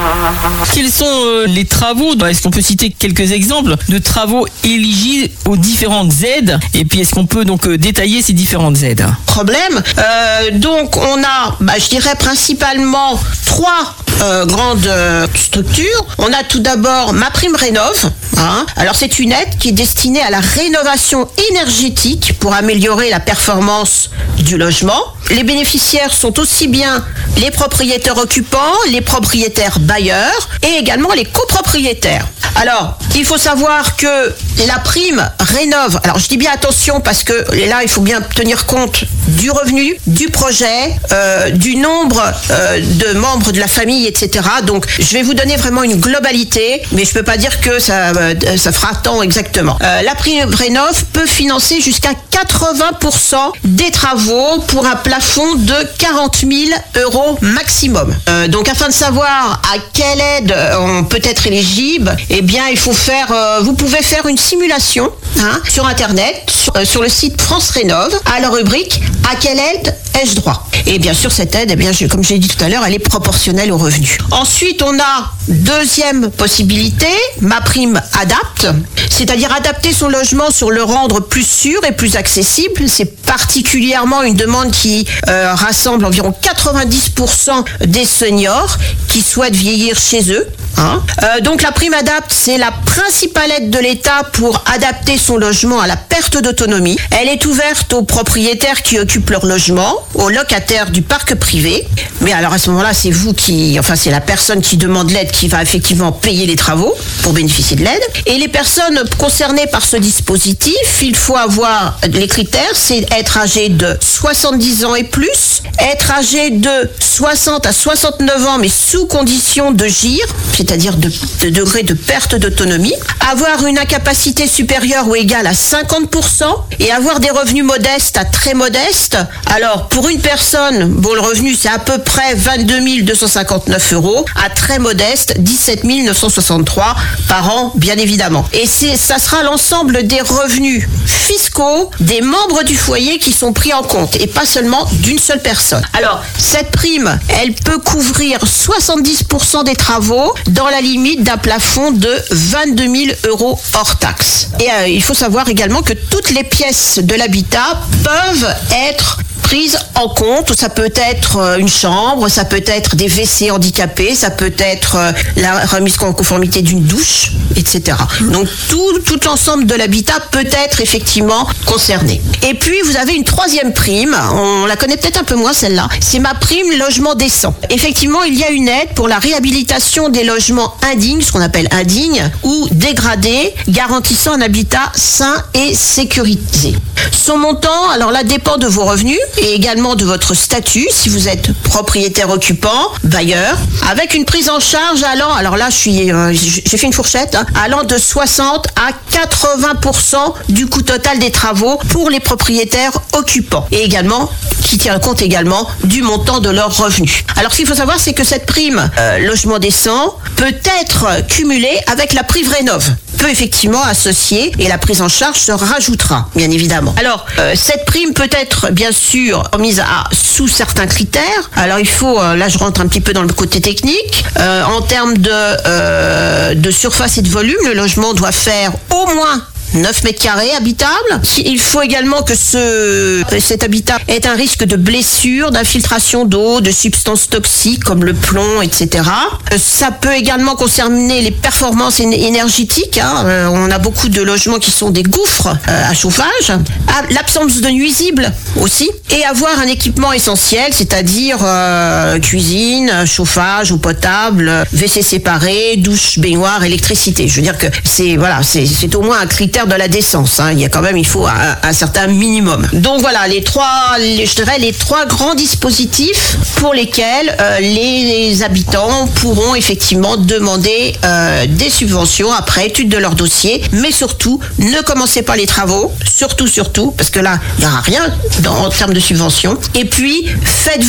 Quels sont les travaux, est-ce qu'on peut citer quelques exemples de travaux éligibles aux différentes aides? Et puis est-ce qu'on peut donc détailler ces différentes aides? Problème. Donc on a, je dirais principalement trois grandes structures. On a tout d'abord MaPrimeRénov'. Alors c'est une aide qui est destinée à la rénovation énergétique pour améliorer la performance du logement. Les bénéficiaires sont aussi bien les propriétaires occupants, les propriétaires bailleurs et également les copropriétaires. Alors, il faut savoir que la prime rénove, alors je dis bien attention parce que là, il faut bien tenir compte du revenu, du projet, du nombre de membres de la famille, etc. Donc, je vais vous donner vraiment une globalité, mais je ne peux pas dire que ça fera tant exactement. La prime rénove peut financer jusqu'à 80% des travaux pour un plafond de 40 000 € maximum. Donc, afin de savoir à quelle aide on peut être éligible, eh bien, il faut vous pouvez faire une simulation sur Internet, sur le site France Rénov', à la rubrique « À quelle aide ai-je droit ?» Et bien sûr, cette aide, comme j'ai dit tout à l'heure, elle est proportionnelle aux revenus. Ensuite, on a deuxième possibilité, MaPrimeAdapt', c'est-à-dire adapter son logement sur le rendre plus sûr et plus accessible. C'est particulièrement une demande qui rassemble environ 90% des seniors qui souhaitent vieillir chez eux. Donc la PrimeAdapt', c'est la principale aide de l'État pour adapter son logement à la perte d'autonomie. Elle est ouverte aux propriétaires qui occupent leur logement, aux locataires du parc privé. Mais alors à ce moment-là, c'est c'est la personne qui demande l'aide qui va effectivement payer les travaux pour bénéficier de l'aide. Et les personnes concernées par ce dispositif, il faut avoir les critères, c'est être âgé de 70 ans et plus, être âgé de 60 à 69 ans mais sous condition de GIR, c'est-à-dire de degré de perte d'autonomie, avoir une incapacité supérieure ou égale à 50% et avoir des revenus modestes à très modestes. Alors, pour une personne, le revenu c'est à peu près 22 259 €, à très modeste, 17 963 par an, bien évidemment. Et ça sera l'ensemble des revenus fiscaux des membres du foyer qui sont pris en compte et pas seulement d'une seule personne. Alors, cette prime, elle peut couvrir 70% des travaux dans la limite d'un plafond de 22 000 € hors taxe. Et il faut savoir également que toutes les pièces de l'habitat peuvent être prises en compte. Ça peut être une chambre, ça peut être des WC handicapés, ça peut être la remise en conformité d'une douche, etc. Donc tout l'ensemble de l'habitat peut être effectivement concerné. Et puis vous avez une troisième prime, on la connaît peut-être un peu moins celle-là, c'est MaPrimeLogement décent. Effectivement, il y a une aide pour la réhabilitation des logements indignes, ce qu'on appelle indignes, ou dégradés, garantissant un habitat sain et sécurisé. Son montant, alors là, dépend de vos revenus et également de votre statut, si vous êtes propriétaire occupant, bailleur, avec une prise en charge allant, alors là j'ai fait une fourchette, allant de 60 à 80% du coût total des travaux pour les propriétaires occupants et également qui tient compte également du montant de leurs revenus. Alors ce qu'il faut savoir, c'est que cette prime logement décent peut être cumulée avec la prime rénov', peut effectivement associer et la prise en charge se rajoutera, bien évidemment. Alors, cette prime peut être, bien sûr, mise sous certains critères. Alors, il faut, là je rentre un petit peu dans le côté technique, en termes de surface et de volume, le logement doit faire au moins 9 mètres carrés habitables. Il faut également que cet habitat ait un risque de blessure, d'infiltration d'eau, de substances toxiques comme le plomb, etc. Ça peut également concerner les performances énergétiques. On a beaucoup de logements qui sont des gouffres à chauffage. L'absence de nuisibles aussi. Et avoir un équipement essentiel, c'est-à-dire cuisine, chauffage, eau potable, WC séparé, douche, baignoire, électricité. Je veux dire que c'est au moins un critère de la décence. Il faut un certain minimum. Donc voilà, les trois grands dispositifs pour lesquels les habitants pourront effectivement demander des subventions après étude de leur dossier. Mais surtout, ne commencez pas les travaux. Surtout, parce que là, il n'y aura rien en termes de subventions. Et puis, faites